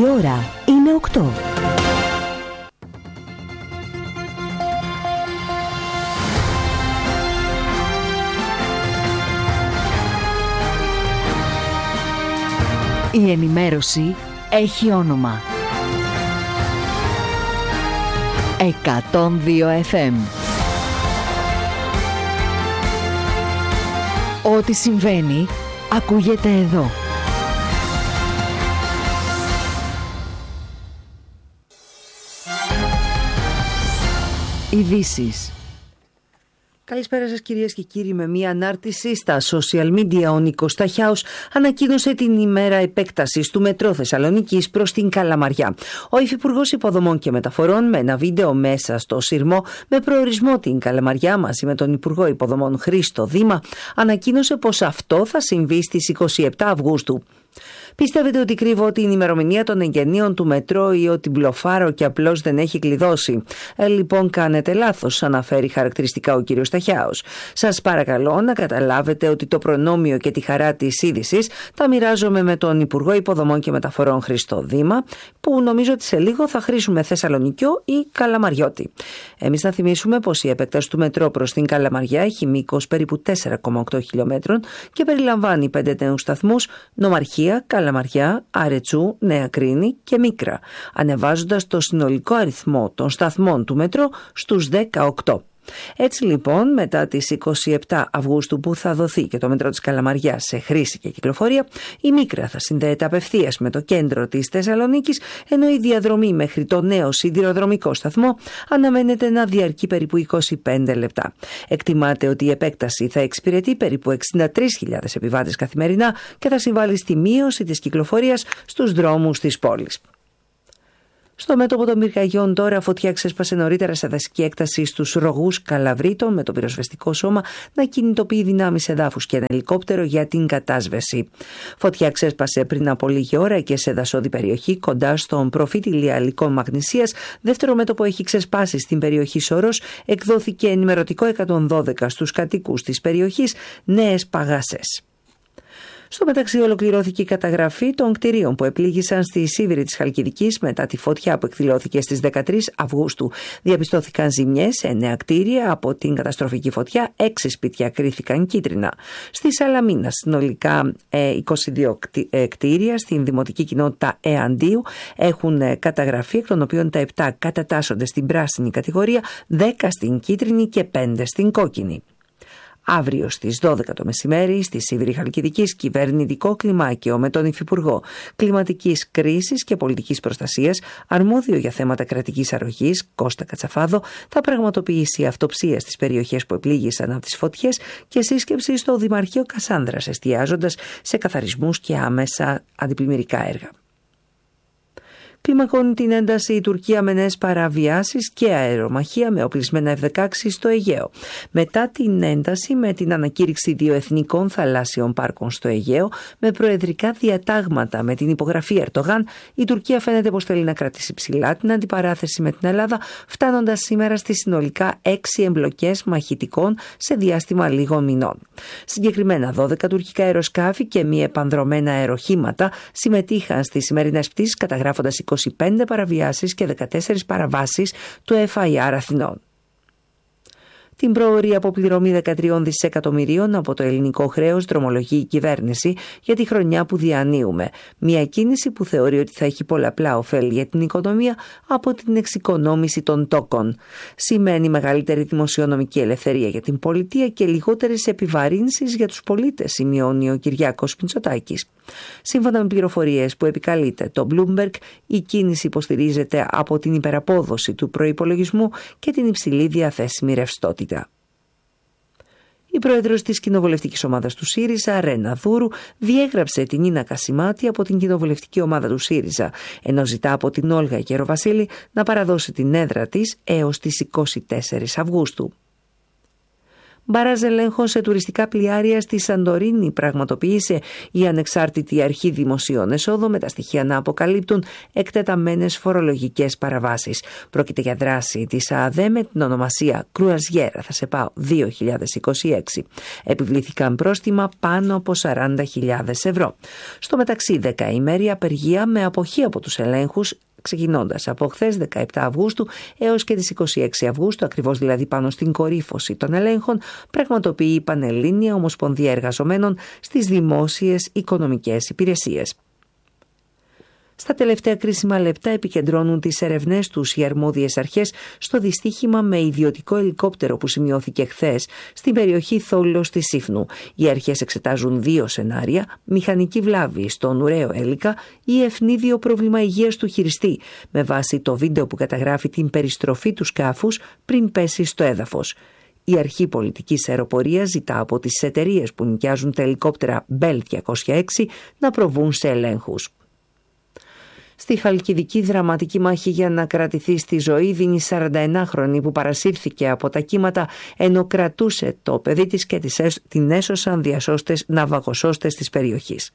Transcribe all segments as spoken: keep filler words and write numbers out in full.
Η ώρα είναι οκτώ. Η ενημέρωση έχει όνομα. εκατόν δύο εφ εμ. Ό,τι συμβαίνει ακούγεται εδώ. Ειδήσεις. Καλησπέρα σας κυρίες και κύριοι. Με μια ανάρτηση στα social media, ο Νίκος Σταχιάος ανακοίνωσε την ημέρα επέκτασης του μετρό Θεσσαλονίκης προς την Καλαμαριά. Ο Υφυπουργός Υποδομών και Μεταφορών, με ένα βίντεο μέσα στο σειρμό με προορισμό την Καλαμαριά μαζί με τον Υπουργό Υποδομών Χρήστο Δήμα, ανακοίνωσε πως αυτό θα συμβεί στις είκοσι επτά Αυγούστου. Πιστεύετε ότι κρύβω την ημερομηνία των εγγενείων του μετρό ή ότι μπλοφάρω και απλώς δεν έχει κλειδώσει? Ε, λοιπόν, κάνετε λάθος, αναφέρει χαρακτηριστικά ο κύριος Σταχιάος. Σας παρακαλώ να καταλάβετε ότι το προνόμιο και τη χαρά της είδησης τα μοιράζομαι με τον Υπουργό Υποδομών και Μεταφορών Χρήστο Δήμα, που νομίζω ότι σε λίγο θα χρήσουμε Θεσσαλονικιό ή Καλαμαριώτη. Εμείς να θυμίσουμε πως η επέκταση του μετρό προς την Καλαμαριά έχει μήκος περίπου τέσσερα κόμμα οκτώ χιλιόμετρων και περιλαμβάνει πέντε νέους σταθμούς: Νομαρχία, Καλαμαριά, Αρετσού, Νέα Κρίνη και Μίκρα, ανεβάζοντας το συνολικό αριθμό των σταθμών του μετρό στους δεκαοκτώ. Έτσι λοιπόν, μετά τις είκοσι επτά Αυγούστου που θα δοθεί και το μετρό της Καλαμαριάς σε χρήση και κυκλοφορία, η Μίκρα θα συνδέεται απευθείας με το κέντρο της Θεσσαλονίκης, ενώ η διαδρομή μέχρι το νέο σιδηροδρομικό σταθμό αναμένεται να διαρκεί περίπου είκοσι πέντε λεπτά. Εκτιμάται ότι η επέκταση θα εξυπηρετεί περίπου εξήντα τρεις χιλιάδες επιβάτες καθημερινά και θα συμβάλλει στη μείωση της κυκλοφορίας στους δρόμους της πόλης. Στο μέτωπο των πυρκαγιών τώρα, φωτιά ξέσπασε νωρίτερα σε δασική έκταση στους Ρογούς Καλαβρίτων, με το πυροσβεστικό σώμα να κινητοποιεί δυνάμεις εδάφους και ένα ελικόπτερο για την κατάσβεση. Φωτιά ξέσπασε πριν από λίγη ώρα και σε δασόδη περιοχή κοντά στον προφήτη Λιαλικών Μαγνησίας. Δεύτερο μέτωπο έχει ξεσπάσει στην περιοχή Σωρός. Εκδόθηκε ενημερωτικό εκατόν δώδεκα στους κατοίκους της περιοχής, νέες παγάσες. Στο μεταξύ, ολοκληρώθηκε η καταγραφή των κτηρίων που επλήγησαν στη Σίβηρη της Χαλκιδικής μετά τη φωτιά που εκδηλώθηκε στις δεκατρείς Αυγούστου. Διαπιστώθηκαν ζημιές σε εννέα κτίρια από την καταστροφική φωτιά, έξι σπίτια κρίθηκαν κίτρινα. Στη Σαλαμίνα, συνολικά είκοσι δύο κτίρια στην δημοτική κοινότητα Εαντίου έχουν καταγραφεί, εκ των οποίων τα επτά κατατάσσονται στην πράσινη κατηγορία, δέκα στην κίτρινη και πέντε στην κόκκινη. Αύριο στις δώδεκα το μεσημέρι, στη Σίβηρη Χαλκιδικής, κυβερνητικό κλιμάκιο με τον Υφυπουργό Κλιματικής Κρίσης και Πολιτικής Προστασίας, αρμόδιο για θέματα κρατικής αρρωγής, Κώστα Κατσαφάδο, θα πραγματοποιήσει αυτοψία στις περιοχές που επλήγησαν από τις φωτιές και σύσκεψη στο Δημαρχείο Κασάνδρας, εστιάζοντας σε καθαρισμούς και άμεσα αντιπλημμυρικά έργα. Κλιμακώνει την ένταση η Τουρκία με νέες παραβιάσεις και αερομαχία με οπλισμένα εφ δεκαέξι στο Αιγαίο. Μετά την ένταση με την ανακήρυξη δύο εθνικών θαλάσσιων πάρκων στο Αιγαίο με προεδρικά διατάγματα με την υπογραφή Ερντογάν, η Τουρκία φαίνεται πως θέλει να κρατήσει ψηλά την αντιπαράθεση με την Ελλάδα, φτάνοντας σήμερα στις συνολικά έξι εμπλοκές μαχητικών σε διάστημα λίγων μηνών. Συγκεκριμένα, δώδεκα τουρκικά αεροσκάφη και μη επανδρομένα αεροχήματα συμμετείχαν στις σημερινές πτήσεις, καταγράφοντας είκοσι πέντε παραβιάσεις και δεκατέσσερις παραβάσεις του εφ άι αρ Αθηνών. Την πρόωρη αποπληρωμή δεκατρία δισεκατομμυρίων από το ελληνικό χρέος δρομολογεί η κυβέρνηση για τη χρονιά που διανύουμε. Μια κίνηση που θεωρεί ότι θα έχει πολλαπλά ωφέλη για την οικονομία από την εξοικονόμηση των τόκων. Σημαίνει μεγαλύτερη δημοσιονομική ελευθερία για την πολιτεία και λιγότερες επιβαρύνσεις για τους πολίτες, σημειώνει ο Κυριάκος Μητσοτάκης. Σύμφωνα με πληροφορίες που επικαλείται το Bloomberg, η κίνηση υποστηρίζεται από την υπεραπόδοση του προϋπολογισμού και την υψηλή διαθέσιμη ρευστότητα. Η πρόεδρος της κοινοβουλευτικής ομάδας του ΣΥΡΙΖΑ, Ρένα Δούρου, διέγραψε την Νίνα Κασιμάτη από την κοινοβουλευτική ομάδα του ΣΥΡΙΖΑ, ενώ ζητά από την Όλγα Γεροβασίλη να παραδώσει την έδρα της έως τις είκοσι τέσσερις Αυγούστου. Μπαράζ ελέγχων σε τουριστικά πλοιάρια στη Σαντορίνη πραγματοποίησε η Ανεξάρτητη Αρχή Δημοσίων Εσόδων, με τα στοιχεία να αποκαλύπτουν εκτεταμένες φορολογικές παραβάσεις. Πρόκειται για δράση της ΑΑΔΕ με την ονομασία Κρουαζιέρα θα σε πάω δύο χιλιάδες είκοσι έξι. Επιβλήθηκαν πρόστιμα πάνω από σαράντα χιλιάδες ευρώ. Στο μεταξύ, δεκαήμερη απεργία με αποχή από τους ελέγχους, ξεκινώντας από χθες δεκαεπτά Αυγούστου έως και τις είκοσι έξι Αυγούστου, ακριβώς δηλαδή πάνω στην κορύφωση των ελέγχων, πραγματοποιεί η Πανελλήνια Ομοσπονδία Εργαζομένων στις δημόσιες οικονομικές υπηρεσίες. Στα τελευταία κρίσιμα λεπτά επικεντρώνουν τις ερευνές τους οι αρμόδιες αρχές στο δυστύχημα με ιδιωτικό ελικόπτερο που σημειώθηκε χθες στην περιοχή Θόλος της Σύφνου. Οι αρχές εξετάζουν δύο σενάρια: μηχανική βλάβη στον ουραίο έλικα ή ευνίδιο πρόβλημα υγείας του χειριστή, με βάση το βίντεο που καταγράφει την περιστροφή του σκάφους πριν πέσει στο έδαφος. Η Αρχή Πολιτικής Αεροπορίας ζητά από τις εταιρείες που νοικιάζουν τα ελικόπτερα Bell διακόσια έξι να προβούν σε ελέγχους. Στη Χαλκιδική, δραματική μάχη για να κρατηθεί στη ζωή δίνει σαρανταενάχρονη που παρασύρθηκε από τα κύματα ενώ κρατούσε το παιδί της και την έσωσαν διασώστες ναυαγοσώστες της περιοχής.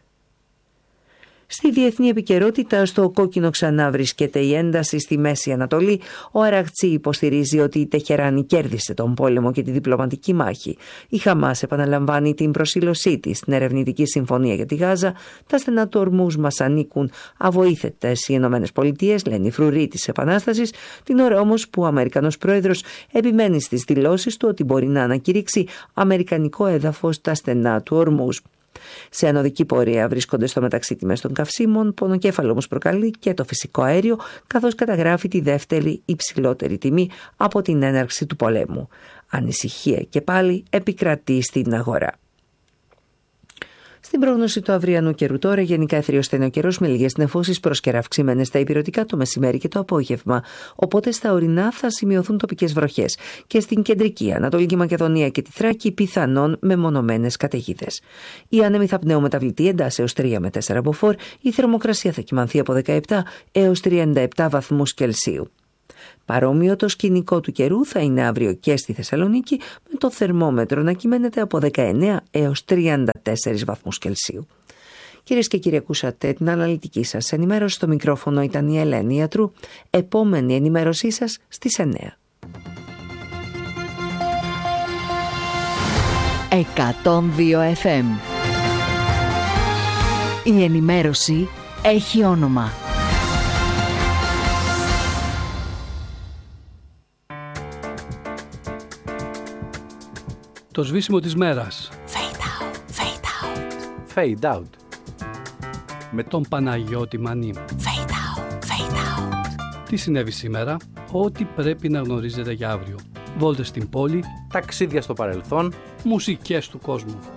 Στη διεθνή επικαιρότητα, στο κόκκινο ξανά βρίσκεται η ένταση στη Μέση Ανατολή. Ο Αραγτσί υποστηρίζει ότι η Τεχεράνη κέρδισε τον πόλεμο και τη διπλωματική μάχη. Η Χαμάς επαναλαμβάνει την προσήλωσή της στην ερευνητική συμφωνία για τη Γάζα. Τα στενά του Ορμούζ μας ανήκουν αβοήθετες οι Ηνωμένες Πολιτείες, λένε οι φρουροί της Επανάστασης, την ώρα όμως που ο Αμερικανός πρόεδρος επιμένει στις δηλώσεις του ότι μπορεί να ανακηρύξει αμερικανικό έδαφος τα στενά του Ορμούζ. Σε ανωδική πορεία βρίσκονται στο μεταξύ τιμές των καυσίμων, πονοκέφαλο όμως προκαλεί και το φυσικό αέριο, καθώς καταγράφει τη δεύτερη υψηλότερη τιμή από την έναρξη του πολέμου. Ανησυχία και πάλι επικρατεί στην αγορά. Στην πρόγνωση του αυριανού καιρού τώρα, γενικά εθριοσθενή ο καιρός με λίγες νεφώσεις προς καιρά αυξημένες στα υπηρετικά το μεσημέρι και το απόγευμα. Οπότε στα ορεινά θα σημειωθούν τοπικές βροχές και στην κεντρική Ανατολική Μακεδονία και τη Θράκη πιθανόν μεμονωμένες καταιγίδες. Οι άνεμοι θα πνέουν μεταβλητή εντάσσεως τρία με τέσσερα μποφόρ, η θερμοκρασία θα κυμανθεί από δεκαεπτά έως τριάντα επτά βαθμούς Κελσίου. Παρόμοιο το σκηνικό του καιρού θα είναι αύριο και στη Θεσσαλονίκη, με το θερμόμετρο να κυμαίνεται από δεκαεννέα έως τριάντα τέσσερις βαθμούς Κελσίου. Κυρίες και κύριοι, ακούσατε την αναλυτική σας ενημέρωση. Στο μικρόφωνο ήταν η Ελένη Ιατρού. Επόμενη ενημέρωσή σας στις εννέα. εκατόν δύο εφ εμ. Η ενημέρωση έχει όνομα. Το σβήσιμο της μέρας. Fade out, fade out. Fade out. Με τον Παναγιώτη Μανή. Fade out, fade out. Τι συνέβη σήμερα? Ό,τι πρέπει να γνωρίζετε για αύριο. Βόλτες στην πόλη. Ταξίδια στο παρελθόν. Μουσικές του κόσμου.